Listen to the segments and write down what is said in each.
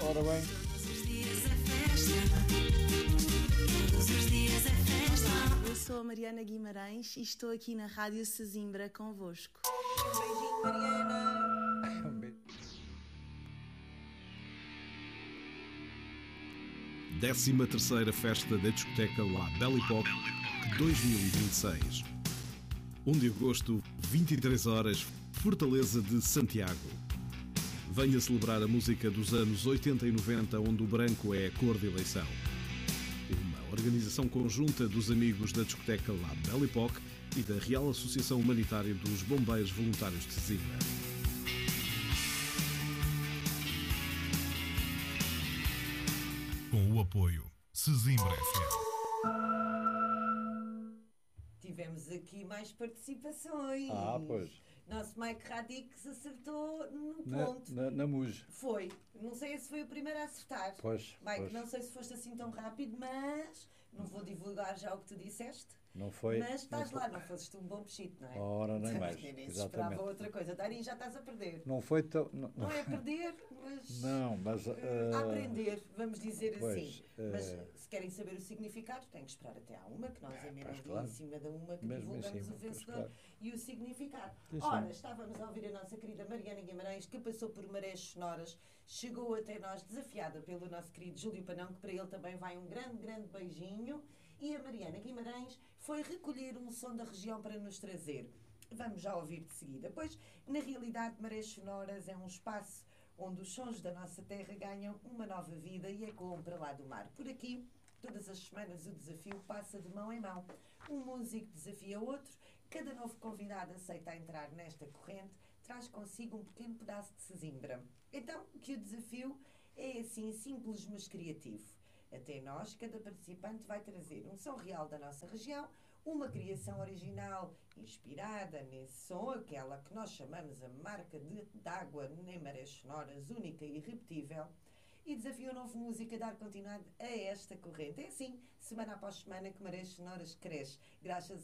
Ora bem. Todos os dias é festa. Todos os dias é festa. Eu sou a Mariana Guimarães e estou aqui na Rádio Sesimbra convosco. Um beijinho, Mariana. Um beijo. 13ª Festa da Discoteca La Belle Époque 2026. 1 de agosto, 23 horas, Fortaleza de Santiago. Venha celebrar a música dos anos 80 e 90, onde o branco é a cor de eleição. Uma organização conjunta dos amigos da discoteca La Belle Époque e da Real Associação Humanitária dos Bombeiros Voluntários de Sesimbra. Com o apoio Sesimbra FM. Tivemos aqui mais participações. Pois. Nosso Mike Radix acertou no Na, ponto. na Muge. Foi. Não sei se foi o primeiro a acertar. Pois, Mike, pois. não sei se foste assim tão rápido, mas não vou divulgar já o que tu disseste. Não foi. Mas estás não lá, não fostes um bom pechito, não é? Ora, nem mais. Nem se Exatamente. esperava outra coisa. Darim, já estás a perder. Não foi tão. Não é perder, mas. Não, mas. A aprender, vamos dizer pois, assim. Mas se querem saber o significado, têm que esperar até à uma, que nós é mesmo pois, ali claro. em cima da uma que Mesmo em divulgamos cima, o pois, vencedor claro. e o significado. Sim, sim. Ora, estávamos a ouvir a nossa querida Mariana Guimarães, que passou por Marés Sonoras, chegou até nós desafiada pelo nosso querido Júlio Panão, que para ele também vai um grande, grande beijinho. E a Mariana Guimarães foi recolher um som da região para nos trazer. Vamos já ouvir de seguida. Pois, na realidade, Marés Sonoras é um espaço onde os sons da nossa terra ganham uma nova vida e ecoam para lá do mar. Por aqui, todas as semanas o desafio passa de mão em mão. Um músico desafia outro, cada novo convidado aceita entrar nesta corrente, traz consigo um pequeno pedaço de Sesimbra. Então, que o desafio é assim simples, mas criativo. Até nós, cada participante vai trazer um som real da nossa região, uma criação original inspirada nesse som, aquela que nós chamamos a marca d'água em Marés Sonoras, única e irrepetível, e desafia o novo músico a dar continuidade a esta corrente. É assim, semana após semana, que Marés Sonoras cresce, graças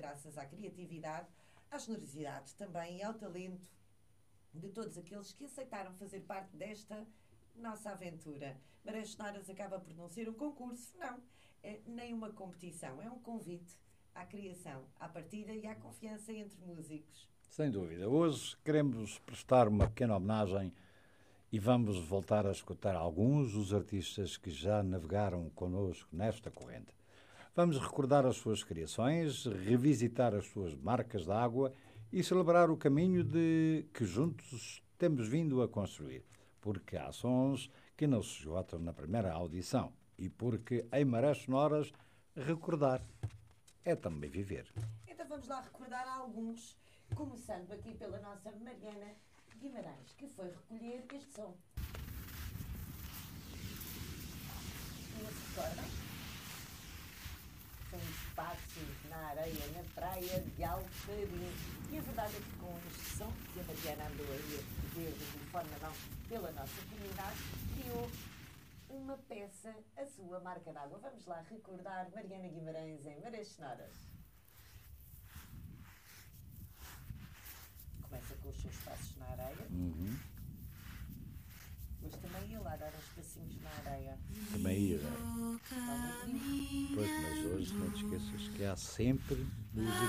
à criatividade, à generosidade também e ao talento de todos aqueles que aceitaram fazer parte desta nossa aventura. Marés Sonoras acaba por não ser um concurso, não, nem uma competição, é um convite à criação, à partilha e à confiança entre músicos. Sem dúvida. Hoje queremos prestar uma pequena homenagem e vamos voltar a escutar alguns dos artistas que já navegaram connosco nesta corrente. Vamos recordar as suas criações, revisitar as suas marcas d'água e celebrar o caminho que juntos temos vindo a construir. Porque há sons que não se esgotam na primeira audição e porque em Marés Sonoras recordar é também viver. Então vamos lá recordar alguns, começando aqui pela nossa Mariana Guimarães, que foi recolher este som. Não se recordam? Foi um espaço na areia, na praia de Alfarim. E a verdade é que com este som que a Mariana andou aí a fazer de forma não pela nossa comunidade, criou uma peça, a sua marca d'água. Vamos lá recordar Mariana Guimarães em Marés Sonoras. Começa com os seus passos na areia. Hoje também ia lá dar uns passinhos na areia. Também ia. Está muito lindo. Pois, mas hoje não te esqueças que há sempre música